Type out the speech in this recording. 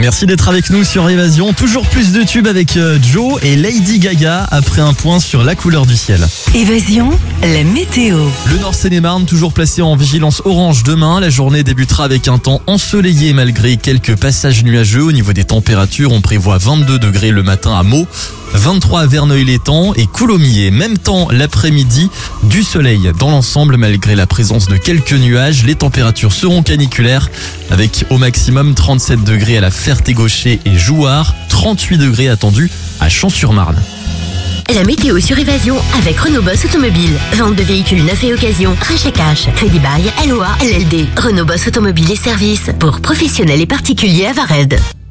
Merci d'être avec nous sur Évasion. Toujours plus de tubes avec Joe et Lady Gaga après un point sur la couleur du ciel. Évasion, la météo. Le Nord-Seine-et-Marne toujours placé en vigilance orange demain. La journée débutera avec un temps ensoleillé malgré quelques passages nuageux. Au niveau des températures, on prévoit 22 degrés le matin à Meaux, 23 à Verneuil-l'Étang et Coulommiers. Même temps l'après-midi, du soleil dans l'ensemble malgré la présence de quelques nuages. Les températures seront caniculaires avec au maximum 37 degrés à la Ferté-Gaucher et Jouarre, 38 degrés attendus à Champs-sur-Marne. La météo sur Évasion avec Renault Boss Automobile. Vente de véhicules neufs et occasion, rachat cash, crédit bail, LOA, LLD. Renault Boss Automobile et services pour professionnels et particuliers à Vared.